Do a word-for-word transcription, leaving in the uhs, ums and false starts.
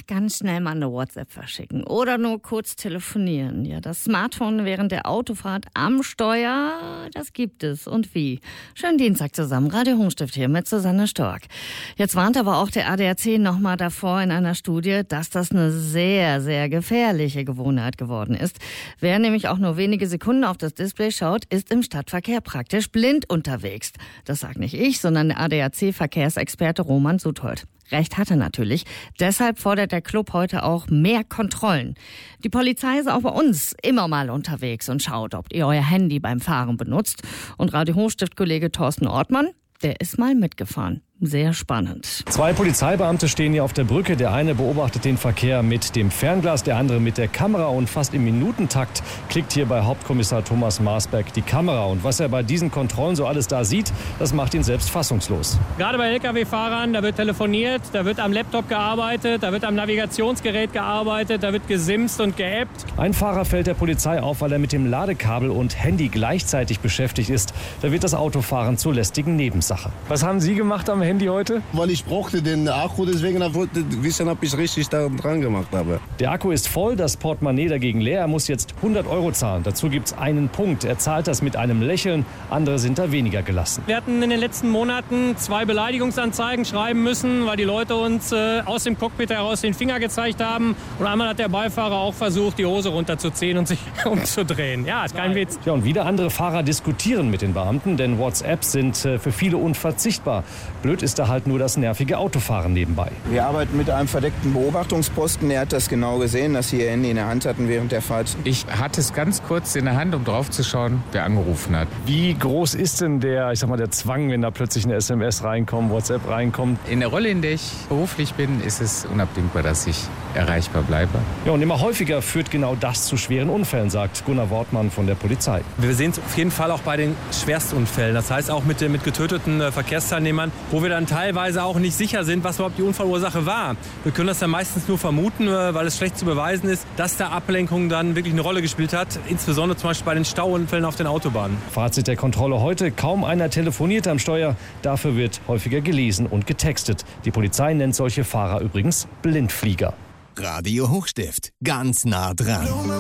ganz schnell mal eine WhatsApp verschicken oder nur kurz telefonieren. Ja, das Smartphone während der Autofahrt am Steuer, das gibt es. Und wie? Schönen Dienstag zusammen. Radio Hochstift hier mit Susanne Stork. Jetzt warnt aber auch der A D A C nochmal davor in einer Studie, dass das eine sehr, sehr gefährliche Gewohnheit geworden ist. Wer nämlich auch nur wenige Sekunden auf das Display schaut, ist im Stadtverkehr praktisch blind unterwegs. Das sagt nicht ich, sondern der A D A C-Verkehrsexperte Roman Suthold. Recht hatte natürlich. Deshalb fordert der Club heute auch mehr Kontrollen. Die Polizei ist auch bei uns immer mal unterwegs und schaut, ob ihr euer Handy beim Fahren benutzt. Und Radio Hochstift-Kollege Thorsten Ortmann, der ist mal mitgefahren. Sehr spannend. Zwei Polizeibeamte stehen hier auf der Brücke. Der eine beobachtet den Verkehr mit dem Fernglas, der andere mit der Kamera. Und fast im Minutentakt klickt hier bei Hauptkommissar Thomas Marsberg die Kamera. Und was er bei diesen Kontrollen so alles da sieht, das macht ihn selbst fassungslos. Gerade bei L K W-Fahrern, da wird telefoniert, da wird am Laptop gearbeitet, da wird am Navigationsgerät gearbeitet, da wird gesimst und geappt. Ein Fahrer fällt der Polizei auf, weil er mit dem Ladekabel und Handy gleichzeitig beschäftigt ist. Da wird das Autofahren zur lästigen Nebensache. Was haben Sie gemacht am Handy heute? Weil ich brauchte den Akku, deswegen wollte ich wissen, ob ich richtig da dran gemacht habe. Der Akku ist voll, das Portemonnaie dagegen leer. Er muss jetzt hundert Euro zahlen. Dazu gibt es einen Punkt. Er zahlt das mit einem Lächeln. Andere sind da weniger gelassen. Wir hatten in den letzten Monaten zwei Beleidigungsanzeigen schreiben müssen, weil die Leute uns äh, aus dem Cockpit heraus den Finger gezeigt haben. Und einmal hat der Beifahrer auch versucht, die Hose runterzuziehen und sich umzudrehen. Ja, ist kein Witz. Ja, und wieder andere Fahrer diskutieren mit den Beamten, denn WhatsApps sind äh, für viele unverzichtbar. Blöd ist da halt nur das nervige Autofahren nebenbei. Wir arbeiten mit einem verdeckten Beobachtungsposten. Er hat das genau gesehen, dass Sie Ihr Handy in der Hand hatten während der Fahrt. Ich hatte es ganz kurz in der Hand, um drauf zu schauen, wer angerufen hat. Wie groß ist denn der, ich sag mal, der Zwang, wenn da plötzlich eine S M S reinkommt, WhatsApp reinkommt? In der Rolle, in der ich beruflich bin, ist es unabdingbar, dass ich erreichbar bleibe. Ja, und immer häufiger führt genau das zu schweren Unfällen, sagt Gunnar Wortmann von der Polizei. Wir sehen es auf jeden Fall auch bei den Schwerstunfällen. Das heißt auch mit, mit getöteten äh, Verkehrsteilnehmern, wo wir dann teilweise auch nicht sicher sind, was überhaupt die Unfallursache war. Wir können das dann meistens nur vermuten, äh, weil es schlecht zu beweisen ist, dass da Ablenkung dann wirklich eine Rolle gespielt hat. Insbesondere zum Beispiel bei den Stauunfällen auf den Autobahnen. Fazit der Kontrolle heute: Kaum einer telefoniert am Steuer. Dafür wird häufiger gelesen und getextet. Die Polizei nennt solche Fahrer übrigens Blindflieger. Radio Hochstift. Ganz nah dran.